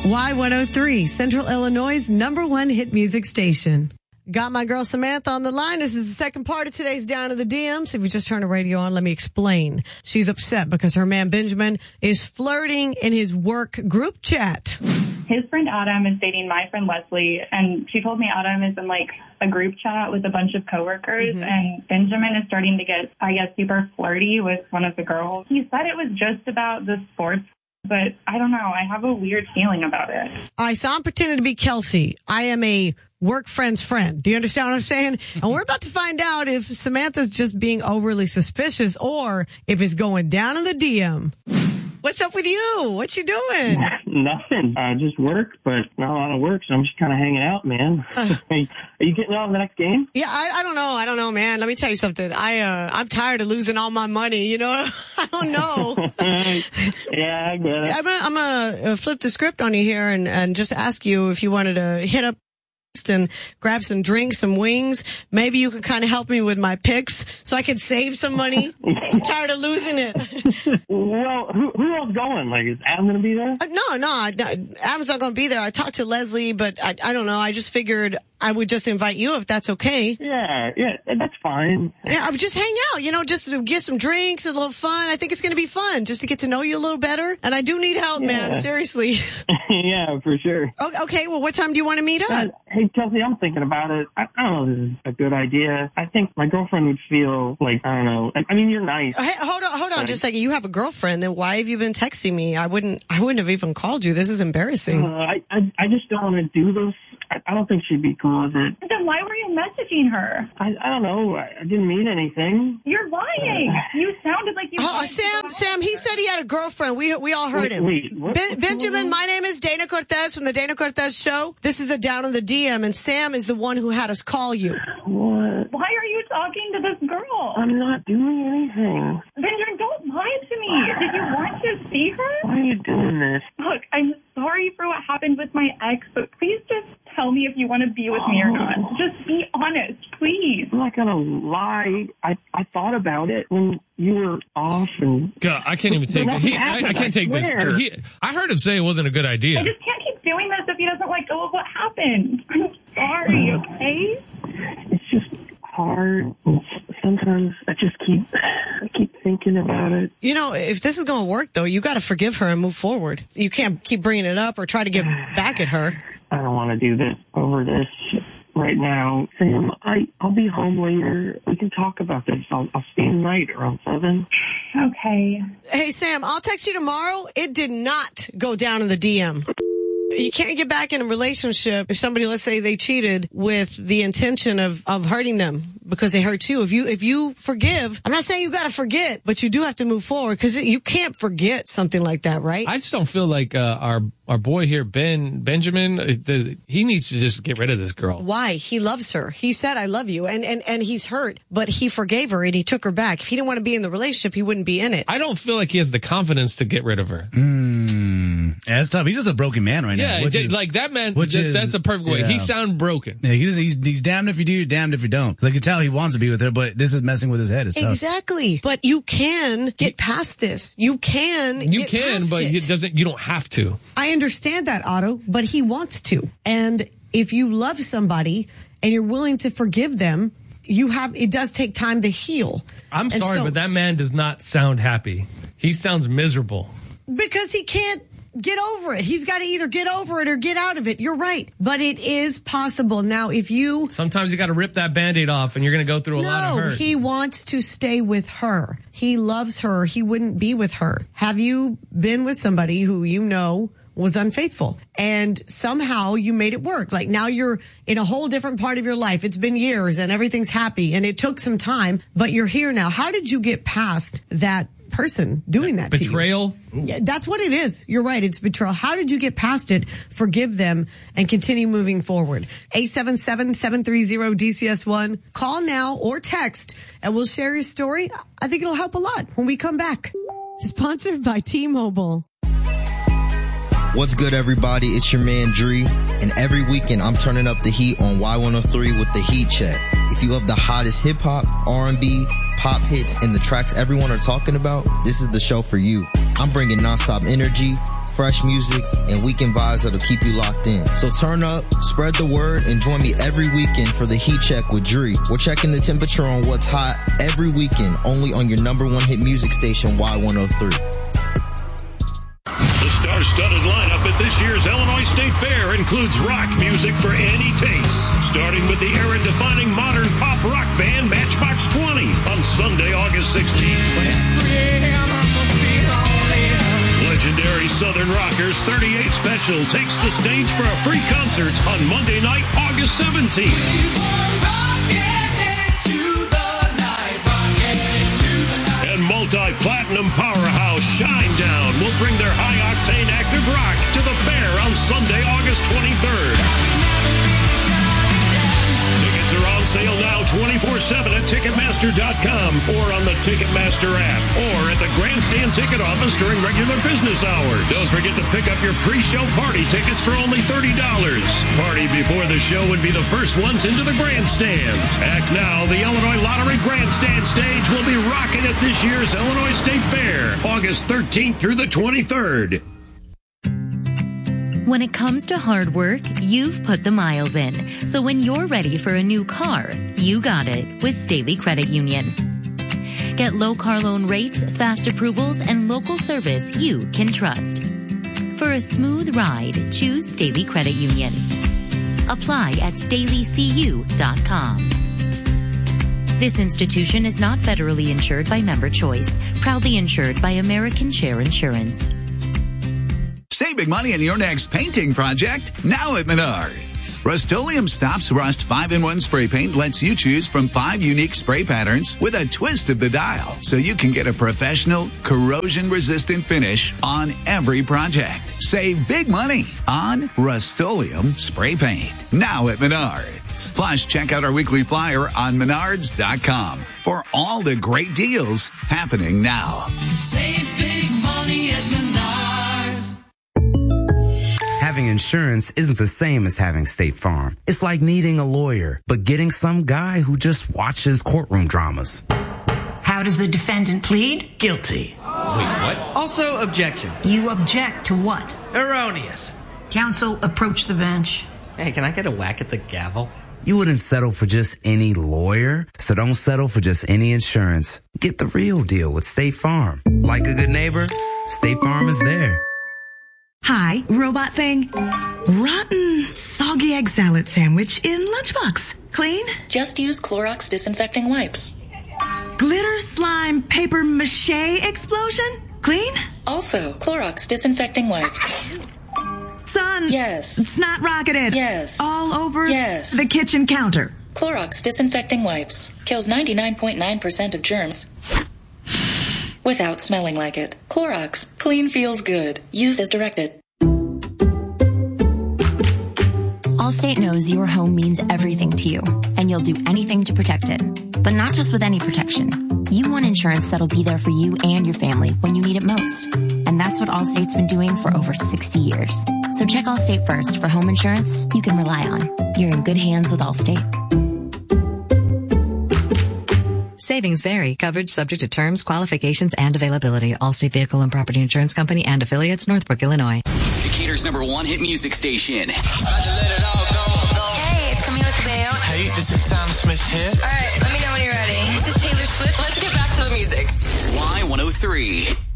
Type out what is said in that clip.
Y103, Central Illinois' #1 hit music station. Got my girl Samantha on the line. This is the second part of today's Down to the DMs. If you just turned the radio on, let me explain. She's upset because her man Benjamin is flirting in his work group chat. His friend Adam is dating my friend Leslie, and she told me Adam is in like a group chat with a bunch of coworkers, and Benjamin is starting to get, I guess, super flirty with one of the girls. He said it was just about the sports, but I don't know. I have a weird feeling about it. So I'm pretending to be Kelsey. I am a work friend's friend. Do you understand what I'm saying? And we're about to find out if Samantha's just being overly suspicious or if it's going down in the DM. What's up with you? What you doing? Nothing. Just work, but not a lot of work, so I'm just kind of hanging out, man. Are you getting on the next game? Yeah, I don't know. I don't know, man. Let me tell you something. I'm tired of losing all my money, you know? I don't know. Yeah, I get it. I'm gonna flip the script on you here and just ask you if you wanted to hit up and grab some drinks, some wings. Maybe you can kind of help me with my picks so I can save some money. I'm tired of losing it. Well, who else going? Like, is Adam going to be there? No, Adam's not going to be there. I talked to Leslie, but I don't know. I just figured I would just invite you if that's okay. Yeah, that's fine. Yeah, I would just hang out, you know, just to get some drinks, a little fun. I think it's going to be fun just to get to know you a little better. And I do need help, man. Seriously. Yeah, for sure. Okay, well, what time do you want to meet up? Hey, Kelsey, I'm thinking about it. I don't know if this is a good idea. I think my girlfriend would feel like, I don't know. I mean, you're nice. Hey, hold on just a second. You have a girlfriend, then why have you been texting me? I wouldn't have even called you. This is embarrassing. I just don't want to do this. I don't think she'd be cool with it. Then why were you messaging her? I don't know. I didn't mean anything. You're lying. You sounded like you... Sam, he said he had a girlfriend. We all heard him. Benjamin, my name is Dana Cortez from the Dana Cortez Show. This is a Down in the DM, and Sam is the one who had us call you. What? Why are you talking to this girl? I'm not doing anything. Benjamin, don't lie to me. Did you want to see her? Why are you doing this? Look, I'm sorry for what happened with my ex, but please just tell me if you want to be with me or not. Just be honest, please. I'm not going to lie. I thought about it when you were off. And God, I can't even take it. I can't take this. I heard him say it wasn't a good idea. I just can't keep doing this if he doesn't let go of what happened. I'm sorry, okay? It's just hard. Sometimes I keep thinking about it. You know, if this is going to work, though, you got to forgive her and move forward. You can't keep bringing it up or try to get back at her. I don't want to do this over this right now. Sam, I'll be home later. We can talk about this. I'll stay tonight around 7. Okay. Hey, Sam, I'll text you tomorrow. It did not go down in the DM. You can't get back in a relationship if somebody, let's say they cheated with the intention of hurting them because they hurt you. If you forgive, I'm not saying you got to forget, but you do have to move forward because you can't forget something like that, right? I just don't feel like our boy here, Benjamin, he needs to just get rid of this girl. Why? He loves her. He said, I love you. And he's hurt, but he forgave her and he took her back. If he didn't want to be in the relationship, he wouldn't be in it. I don't feel like he has the confidence to get rid of her. Yeah, that's tough. He's just a broken man right now. Yeah, like that man, that's the perfect way. He sounds broken. Yeah, he's damned if you do, you're damned if you don't. Like you tell he wants to be with her, but this is messing with his head. It's tough. Exactly. But you can get past this. You can, but you don't have to. I understand that, Otto, but he wants to. And if you love somebody and you're willing to forgive them, it does take time to heal. I'm sorry, but that man does not sound happy. He sounds miserable. Because he can't get over it. He's got to either get over it or get out of it. You're right. But it is possible. Now, sometimes you got to rip that Band-Aid off and you're going to go through a lot of hurt. No, he wants to stay with her. He loves her. He wouldn't be with her. Have you been with somebody who you know was unfaithful and somehow you made it work? Like now you're in a whole different part of your life. It's been years and everything's happy and it took some time, but you're here now. How did you get past that person doing that to you? Betrayal? Yeah, that's what it is. You're right. It's betrayal. How did you get past it, forgive them, and continue moving forward? 877-730-DCS1. Call now or text, and we'll share your story. I think it'll help a lot when we come back. Sponsored by T-Mobile. What's good, everybody? It's your man, Dree. And every weekend, I'm turning up the heat on Y103 with the Heat Check. If you have the hottest hip-hop, R&B, pop hits, and the tracks everyone are talking about, this is the show for you. I'm bringing nonstop energy, fresh music, and weekend vibes that'll keep you locked in. So turn up, spread the word, and join me every weekend for the Heat Check with Dree. We're checking the temperature on what's hot every weekend, only on your number one hit music station, Y103. The star-studded lineup at this year's Illinois State Fair includes rock music for any taste. Starting with the era-defining modern pop rock band Matchbox 20 on Sunday, August 16th. Legendary Southern Rockers 38 Special takes the stage for a free concert on Monday night, August 17th. And multi-platinum powerhouse Shinedown will bring their high-octane active rock to the fair on Sunday, August 23rd. Tickets are on sale now 24/7 at Ticketmaster.com or on the Ticketmaster app or at the Grandstand ticket office during regular business hours. Don't forget to pick up your pre-show party tickets for only $30. Party before the show would be the first ones into the Grandstand. Act now, the Illinois Lottery Grandstand stage will be rocking at this year's Illinois State Fair, August 13th through the 23rd. When it comes to hard work, you've put the miles in. So when you're ready for a new car, you got it with Staley Credit Union. Get low car loan rates, fast approvals, and local service you can trust. For a smooth ride, choose Staley Credit Union. Apply at StaleyCU.com. This institution is not federally insured by Member Choice, proudly insured by American Share Insurance. Save big money on your next painting project now at Menards. Rust-Oleum Stops Rust 5-in-1 spray paint lets you choose from 5 unique spray patterns with a twist of the dial, so you can get a professional, corrosion-resistant finish on every project. Save big money on Rust-Oleum spray paint now at Menards. Plus, check out our weekly flyer on Menards.com for all the great deals happening now. Save big money at Menards. Having insurance isn't the same as having State Farm. It's like needing a lawyer, but getting some guy who just watches courtroom dramas. How does the defendant plead? Guilty. Wait, what? Also, objection. You object to what? Erroneous. Counsel, approach the bench. Hey, can I get a whack at the gavel? You wouldn't settle for just any lawyer, so don't settle for just any insurance. Get the real deal with State Farm. Like a good neighbor, State Farm is there. Hi, robot thing. Rotten, soggy egg salad sandwich in lunchbox. Clean? Just use Clorox disinfecting wipes. Glitter slime paper mache explosion? Clean? Also, Clorox disinfecting wipes. Son. Yes. Snot rocketed. Yes. All over yes. the kitchen counter. Clorox disinfecting wipes. Kills 99.9% of germs without smelling like it. Clorox. Clean feels good. Use as directed. Allstate knows your home means everything to you, and you'll do anything to protect it. But not just with any protection. You want insurance that'll be there for you and your family when you need it most. And that's what Allstate's been doing for over 60 years. So check Allstate first for home insurance you can rely on. You're in good hands with Allstate. Savings vary. Coverage subject to terms, qualifications, and availability. Allstate Vehicle and Property Insurance Company and affiliates, Northbrook, Illinois. Decatur's #1 hit music station. Hey, it's Camila Cabello. Hey, this is Sam Smith here. All right, let me know when you're ready. This is Taylor Swift. Let's get back to the music. Y103.